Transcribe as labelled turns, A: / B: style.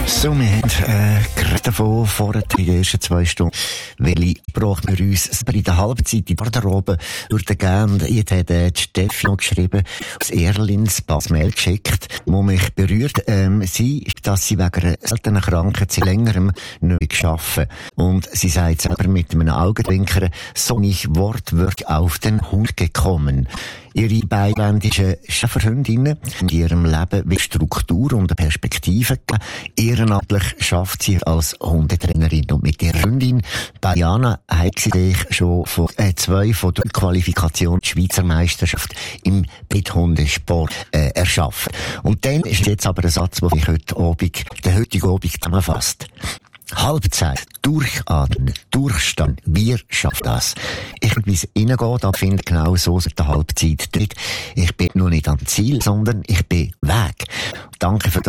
A: So, wir haben gerade davon vor den ersten 2 Stunden, welche brauchen wir uns in der Halbzeit in der Garderobe durch den Gern. Jetzt hat die Steffi noch geschrieben, aus Erlins ein Mail geschickt, wo mich berührt. Sie, dass sie wegen einer seltenen Krankheit seit längerem nicht arbeiten. Und sie sagt selber mit einem Augenzwinkern, so nicht wortwörtlich auf den Hund gekommen. Ihre beiländischen Schäferhündinnen in ihrem Leben wie Struktur und Perspektive gegeben. Ehrenamtlich schafft sie als Hundetrainerin. Und mit ihrer Hündin Diana hat sie sich schon von 2 von der Qualifikation der Schweizer Meisterschaft im Bethundesport erschaffen. Und dann ist jetzt aber ein Satz, der mich den heutigen Abend zusammenfasst. Halbzeit, durchatmen, Durchstand, wir schaffen das. Ich will bis reingehen, da finde ich genau so seit der Halbzeit drin. Ich bin noch nicht am Ziel, sondern ich bin weg. Danke für das.